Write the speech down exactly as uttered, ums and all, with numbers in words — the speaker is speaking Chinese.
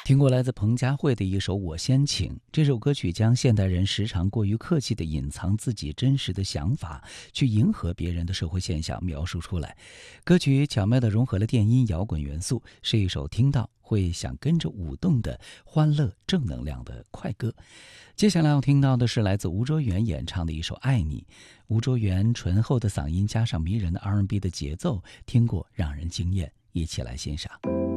听过来自彭佳慧的一首《我先请》，这首歌曲将现代人时常过于客气地隐藏自己真实的想法，去迎合别人的社会现象描述出来。歌曲巧妙地融合了电音摇滚元素，是一首听到会想跟着舞动的欢乐正能量的快歌。接下来要听到的是来自吴卓源演唱的一首《爱你》。吴卓源醇厚的嗓音加上迷人的 R and B 的节奏，听过让人惊艳，一起来欣赏。